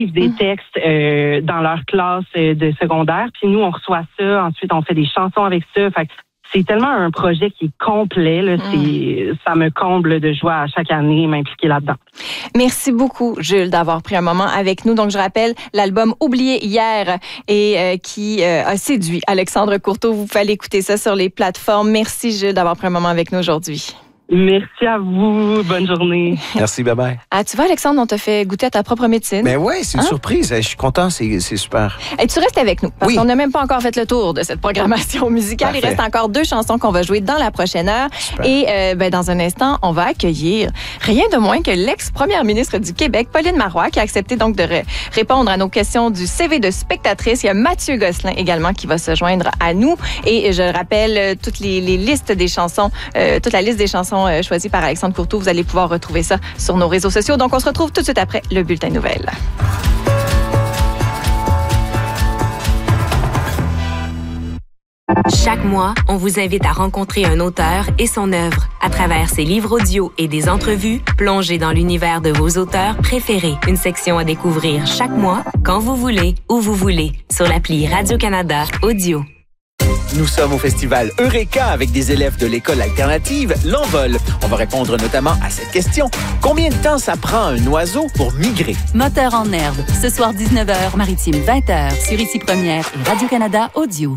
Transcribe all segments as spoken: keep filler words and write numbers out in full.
des mmh. textes euh, dans leur classe euh, de secondaire. Puis nous, on reçoit ça. Ensuite, on fait des chansons avec ça. Fait que c'est tellement un projet qui est complet. Là, mmh. c'est, ça me comble de joie à chaque année m'impliquer là-dedans. Merci beaucoup, Jules, d'avoir pris un moment avec nous. Donc, je rappelle l'album Oublié hier et euh, qui euh, a séduit Alexandre Courteau. Vous pouvez aller écouter ça sur les plateformes. Merci, Jules, d'avoir pris un moment avec nous aujourd'hui. Merci à vous. Bonne journée. Merci, bye-bye. Ah, tu vois, Alexandre, on t'a fait goûter à ta propre médecine. Mais oui, c'est une hein? surprise. Je suis content, c'est, c'est super. Et tu restes avec nous, parce oui. qu'on n'a même pas encore fait le tour de cette programmation musicale. Parfait. Il reste encore deux chansons qu'on va jouer dans la prochaine heure. Super. Et euh, ben, dans un instant, on va accueillir rien de moins que l'ex-première ministre du Québec, Pauline Marois, qui a accepté donc de ré- répondre à nos questions du C V de spectatrice. Il y a Mathieu Gosselin également qui va se joindre à nous. Et je rappelle euh, toutes les, les listes des chansons, euh, toute la liste des chansons choisi par Alexandre Courteau. Vous allez pouvoir retrouver ça sur nos réseaux sociaux. Donc, on se retrouve tout de suite après le bulletin de nouvelles. Chaque mois, on vous invite à rencontrer un auteur et son œuvre. À travers ses livres audio et des entrevues, plongez dans l'univers de vos auteurs préférés. Une section à découvrir chaque mois, quand vous voulez, où vous voulez, sur l'appli Radio-Canada Audio. Nous sommes au festival Eureka avec des élèves de l'école alternative L'Envol. On va répondre notamment à cette question. Combien de temps ça prend un oiseau pour migrer? Moteur en herbe, ce soir dix-neuf heures, Maritime vingt heures, sur Ici Première et Radio-Canada Audio.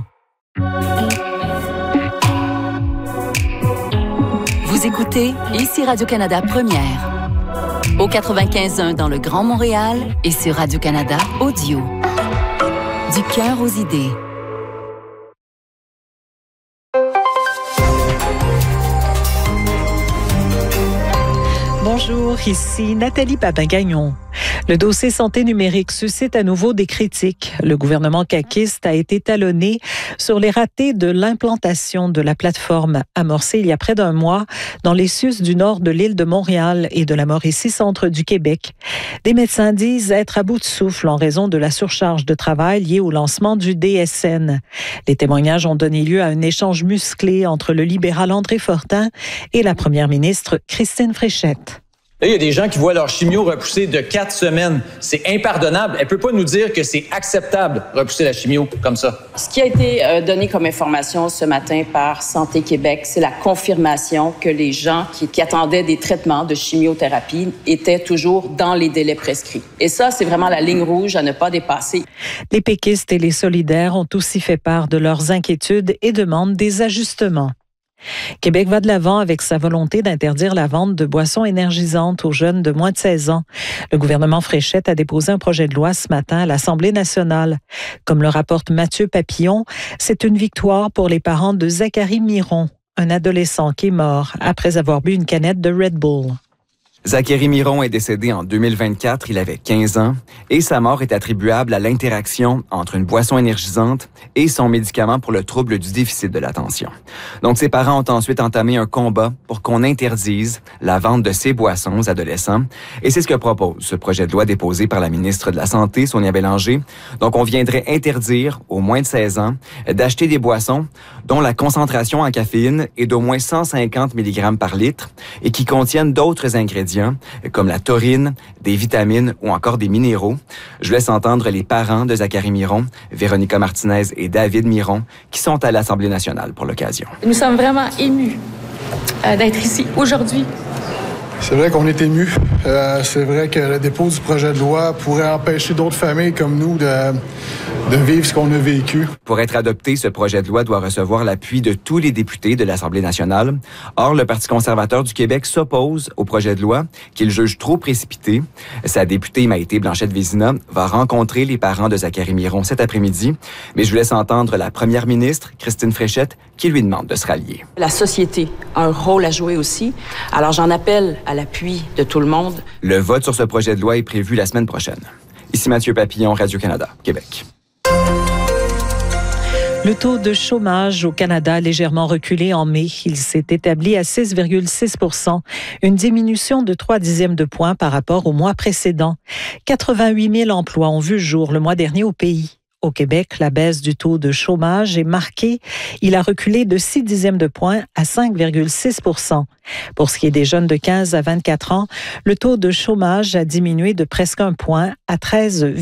Vous écoutez Ici Radio-Canada Première. Au quatre-vingt-quinze point un dans le Grand Montréal et sur Radio-Canada Audio. Du cœur aux idées. Bonjour, ici Nathalie Papin-Gagnon. Le dossier santé numérique suscite à nouveau des critiques. Le gouvernement caquiste a été talonné sur les ratés de l'implantation de la plateforme amorcée il y a près d'un mois dans les C U S du nord de l'île de Montréal et de la Mauricie-Centre du Québec. Des médecins disent être à bout de souffle en raison de la surcharge de travail liée au lancement du D S N. Les témoignages ont donné lieu à un échange musclé entre le libéral André Fortin et la première ministre Christine Fréchette. Là, il y a des gens qui voient leur chimio repousser de quatre semaines. C'est impardonnable. Elle peut pas nous dire que c'est acceptable de repousser la chimio comme ça. Ce qui a été euh, donné comme information ce matin par Santé Québec, c'est la confirmation que les gens qui, qui attendaient des traitements de chimiothérapie étaient toujours dans les délais prescrits. Et ça, c'est vraiment la ligne rouge à ne pas dépasser. Les péquistes et les solidaires ont aussi fait part de leurs inquiétudes et demandent des ajustements. Québec va de l'avant avec sa volonté d'interdire la vente de boissons énergisantes aux jeunes de moins de seize ans. Le gouvernement Fréchette a déposé un projet de loi ce matin à l'Assemblée nationale. Comme le rapporte Mathieu Papillon, c'est une victoire pour les parents de Zachary Miron, un adolescent qui est mort après avoir bu une canette de Red Bull. Zachary Miron est décédé en deux mille vingt-quatre, il avait quinze ans, et sa mort est attribuable à l'interaction entre une boisson énergisante et son médicament pour le trouble du déficit de l'attention. Donc, ses parents ont ensuite entamé un combat pour qu'on interdise la vente de ces boissons aux adolescents, et c'est ce que propose ce projet de loi déposé par la ministre de la Santé, Sonia Bélanger. Donc, on viendrait interdire aux moins de seize ans d'acheter des boissons dont la concentration en caféine est d'au moins cent cinquante milligrammes par litre et qui contiennent d'autres ingrédients comme la taurine, des vitamines ou encore des minéraux. Je laisse entendre les parents de Zachary Miron, Véronica Martinez et David Miron, qui sont à l'Assemblée nationale pour l'occasion. Nous sommes vraiment émus euh, d'être ici aujourd'hui. C'est vrai qu'on est émus. Euh, c'est vrai que le dépôt du projet de loi pourrait empêcher d'autres familles comme nous de, de vivre ce qu'on a vécu. Pour être adopté, ce projet de loi doit recevoir l'appui de tous les députés de l'Assemblée nationale. Or, le Parti conservateur du Québec s'oppose au projet de loi qu'il juge trop précipité. Sa députée Maïté Blanchette-Vézina va rencontrer les parents de Zachary Miron cet après-midi. Mais je vous laisse entendre la première ministre, Christine Fréchette, qui lui demande de se rallier. La société a un rôle à jouer aussi. Alors, j'en appelle à l'appui de tout le monde. Le vote sur ce projet de loi est prévu la semaine prochaine. Ici Mathieu Papillon, Radio-Canada, Québec. Le taux de chômage au Canada a légèrement reculé en mai. Il s'est établi à six virgule six pour cent, une diminution de trois dixièmes de point par rapport au mois précédent. quatre-vingt-huit mille emplois ont vu le jour le mois dernier au pays. Au Québec, la baisse du taux de chômage est marquée. Il a reculé de six dixièmes de point à cinq virgule six pour cent. Pour ce qui est des jeunes de quinze à vingt-quatre ans, le taux de chômage a diminué de presque un point à treize